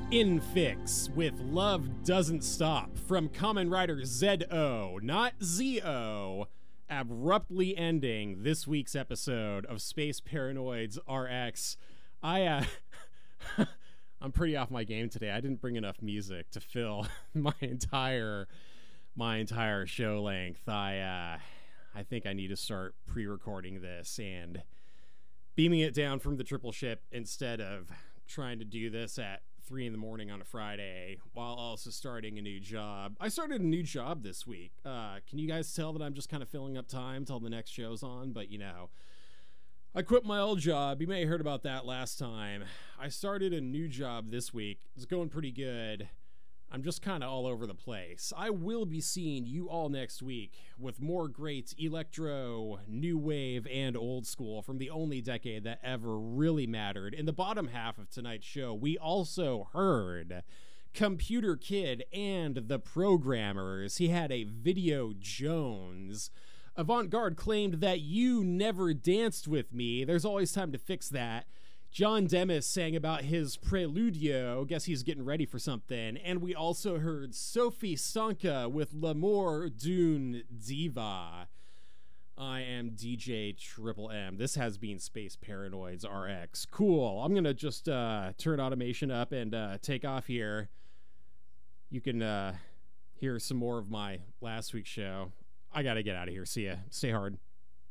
Infix with Love Doesn't Stop from Kamen Rider Z-O, not Z-O, abruptly ending this week's episode of Space Paranoids RX. I'm pretty off my game today. I didn't bring enough music to fill my entire show length. I think I need to start pre-recording this and beaming it down from the triple ship instead of trying to do this at 3 a.m. on a Friday while also starting a new job. I started a new job this week. Can you guys tell that I'm just kind of filling up time till the next show's on? But you know, I quit my old job. You may have heard about that last time. I started a new job this week. It's going pretty good. I'm just kind of all over the place. I will be seeing you all next week with more great electro, new wave, and old school from the only decade that ever really mattered. In the bottom half of tonight's show, we also heard Computer Kid and the Programmers. He had a Video Jones. Avant-Garde claimed that you never danced with me. There's always time to fix that. John Demis sang about his Preludio. Guess he's getting ready for something. And we also heard Sophie Stanka with L'amour d'une diva. I am DJ Triple M. This has been Space Paranoids RX. Cool. I'm going to just turn automation up and take off here. You can hear some more of my last week's show. I got to get out of here. See ya. Stay hard.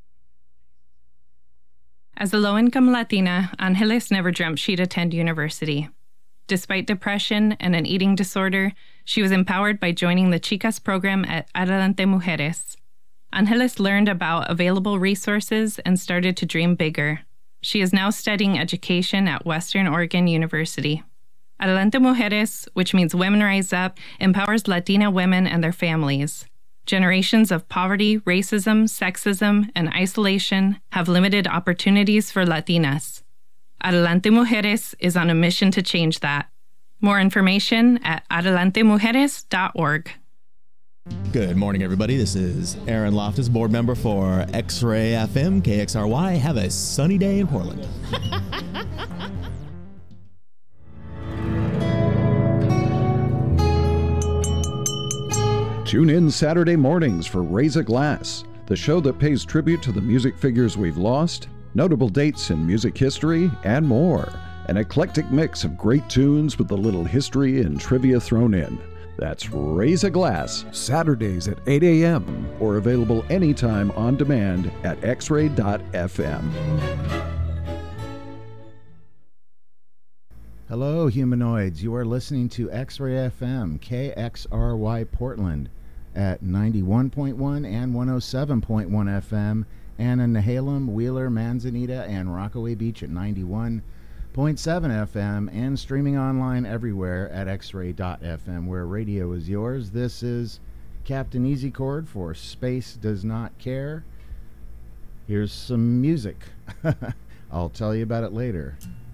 As a low-income Latina, Angeles never dreamt she'd attend university. Despite depression and an eating disorder, she was empowered by joining the Chicas program at Adelante Mujeres. Angeles learned about available resources and started to dream bigger. She is now studying education at Western Oregon University. Adelante Mujeres, which means Women Rise Up, empowers Latina women and their families. Generations of poverty, racism, sexism, and isolation have limited opportunities for Latinas. Adelante Mujeres is on a mission to change that. More information at adelantemujeres.org. Good morning, everybody. This is Aaron Loftus, board member for X-Ray FM, KXRY. Have a sunny day in Portland. Tune in Saturday mornings for Raise a Glass, the show that pays tribute to the music figures we've lost, notable dates in music history, and more. An eclectic mix of great tunes with a little history and trivia thrown in. That's Raise a Glass, Saturdays at 8 a.m. or available anytime on demand at xray.fm. Hello, humanoids. You are listening to X-Ray FM, KXRY Portland at 91.1 and 107.1 FM, and in Nehalem, Wheeler, Manzanita, and Rockaway Beach at 91.7 FM, and streaming online everywhere at xray.fm, where radio is yours. This is Captain Easy Chord for Space Does Not Care. Here's some music. I'll tell you about it later.